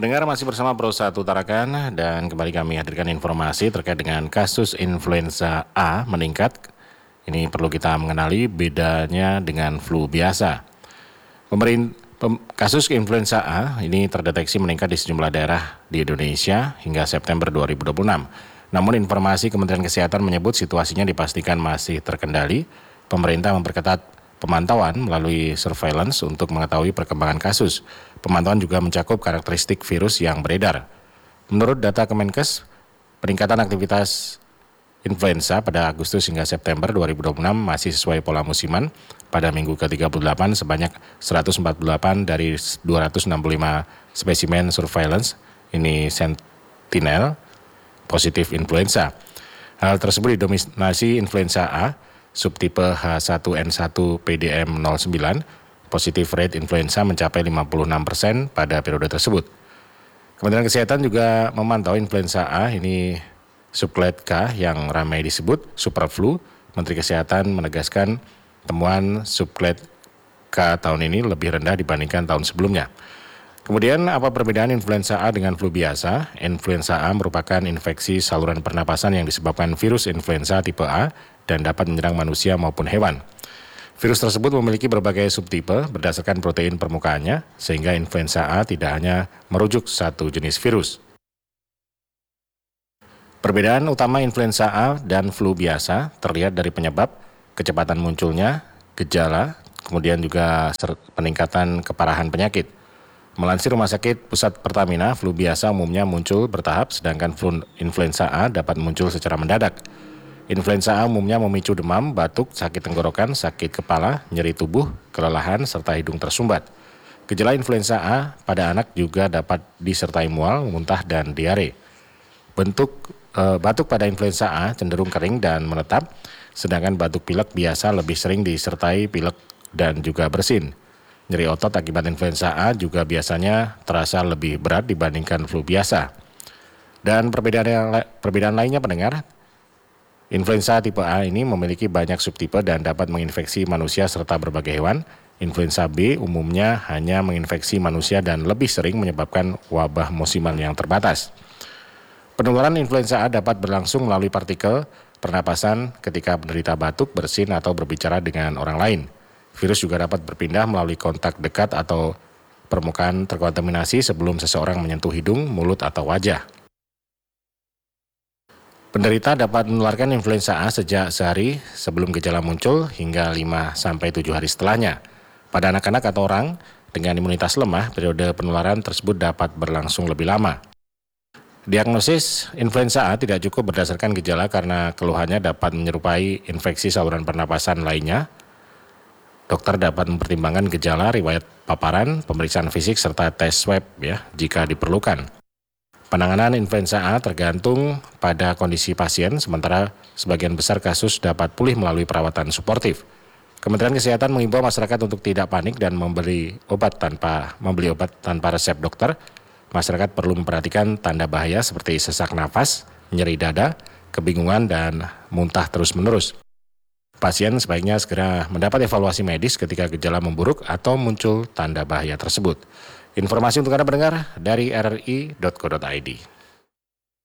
Pendengar masih bersama Pro 1 Tarakan dan kembali kami hadirkan informasi terkait dengan kasus influenza A meningkat. Ini perlu kita mengenali bedanya dengan flu biasa. Kasus influenza A ini terdeteksi meningkat di sejumlah daerah di Indonesia hingga September 2026. Namun informasi Kementerian Kesehatan menyebut situasinya dipastikan masih terkendali. Pemerintah memperketat pemantauan melalui surveillance untuk mengetahui perkembangan kasus. Pemantauan juga mencakup karakteristik virus yang beredar. Menurut data Kemenkes, peningkatan aktivitas influenza pada Agustus hingga September 2026 masih sesuai pola musiman. Pada minggu ke-38 sebanyak 148 dari 265 spesimen surveillance ini sentinel positif influenza. Hal tersebut didominasi influenza A, subtipe H1N1 PDM09, positif rate influenza mencapai 56% pada periode tersebut. Kementerian Kesehatan juga memantau influenza A ini subclade K yang ramai disebut superflu. Menteri Kesehatan menegaskan temuan subclade K tahun ini lebih rendah dibandingkan tahun sebelumnya. Kemudian apa perbedaan influenza A dengan flu biasa? Influenza A merupakan infeksi saluran pernapasan yang disebabkan virus influenza tipe A dan dapat menyerang manusia maupun hewan. Virus tersebut memiliki berbagai subtipe berdasarkan protein permukaannya, sehingga influenza A tidak hanya merujuk satu jenis virus. Perbedaan utama influenza A dan flu biasa terlihat dari penyebab, kecepatan munculnya, gejala, kemudian juga peningkatan keparahan penyakit. Melansir Rumah Sakit Pusat Pertamina, flu biasa umumnya muncul bertahap, sedangkan flu influenza A dapat muncul secara mendadak. Influenza A umumnya memicu demam, batuk, sakit tenggorokan, sakit kepala, nyeri tubuh, kelelahan, serta hidung tersumbat. Gejala influenza A pada anak juga dapat disertai mual, muntah, dan diare. Batuk pada influenza A cenderung kering dan menetap, sedangkan batuk pilek biasa lebih sering disertai pilek dan juga bersin. Nyeri otot akibat influenza A juga biasanya terasa lebih berat dibandingkan flu biasa. Dan perbedaan lainnya pendengar, influenza tipe A ini memiliki banyak subtipe dan dapat menginfeksi manusia serta berbagai hewan. Influenza B umumnya hanya menginfeksi manusia dan lebih sering menyebabkan wabah musiman yang terbatas. Penularan influenza A dapat berlangsung melalui partikel pernapasan ketika penderita batuk, bersin, atau berbicara dengan orang lain. Virus juga dapat berpindah melalui kontak dekat atau permukaan terkontaminasi sebelum seseorang menyentuh hidung, mulut, atau wajah. Penderita dapat menularkan influenza A sejak sehari sebelum gejala muncul hingga 5-7 hari setelahnya. Pada anak-anak atau orang dengan imunitas lemah, periode penularan tersebut dapat berlangsung lebih lama. Diagnosis influenza A tidak cukup berdasarkan gejala karena keluhannya dapat menyerupai infeksi saluran pernapasan lainnya. Dokter dapat mempertimbangkan gejala, riwayat paparan, pemeriksaan fisik, serta tes swab jika diperlukan. Penanganan influenza A tergantung pada kondisi pasien, sementara sebagian besar kasus dapat pulih melalui perawatan suportif. Kementerian Kesehatan mengimbau masyarakat untuk tidak panik dan membeli obat tanpa resep dokter. Masyarakat perlu memperhatikan tanda bahaya seperti sesak nafas, nyeri dada, kebingungan, dan muntah terus-menerus. Pasien sebaiknya segera mendapat evaluasi medis ketika gejala memburuk atau muncul tanda bahaya tersebut. Informasi untuk Anda pendengar dari rri.co.id.